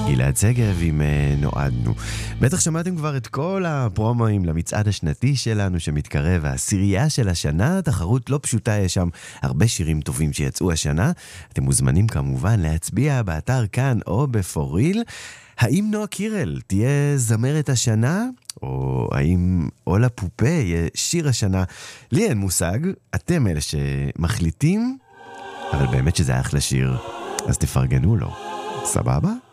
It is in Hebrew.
גלעד סגב עם נועדנו. בטח שמעתם כבר את כל הפרומואים למצעד השנתי שלנו שמתקרב, העשירייה של השנה, תחרות לא פשוטה, יש שם הרבה שירים טובים שיצאו השנה. אתם מוזמנים כמובן להצביע באתר כאן או בפוריל. האם נועה קירל תהיה זמרת השנה? או האם אולה פופה יהיה שיר השנה? לי אין מושג, אתם אלה שמחליטים, אבל באמת שזה אחלה שיר, אז תפרגנו לו. סבבה?